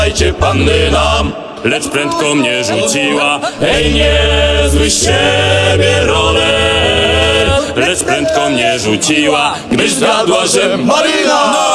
dajcie panny nam. Lecz prędko mnie rzuciła, hej, niezły z siebie roler. Lecz prędko mnie rzuciła, gdyż zgadła, że Marina